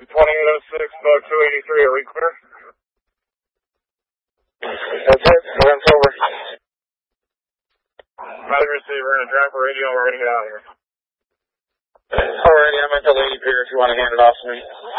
2806, Bug 283, are we clear? That's it. Event's over. Roger, receiver, and a driver radio, we're going to get out of here. Alrighty, I'm at the lady pier if you want to hand it off to me.